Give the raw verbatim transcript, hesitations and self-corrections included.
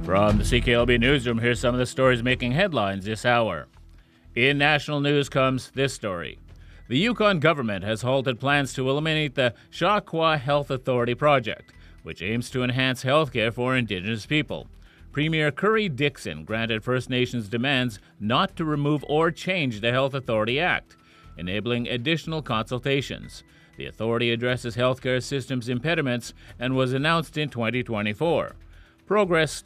From the C K L B Newsroom, here's some of the stories making headlines this hour. In national news comes this story. The Yukon government has halted plans to eliminate the Shakwa Health Authority project, which aims to enhance health care for Indigenous people. Premier Curry Dixon granted First Nations demands not to remove or change the Health Authority Act, enabling additional consultations. The authority addresses healthcare systems impediments and was announced in twenty twenty-four. Progress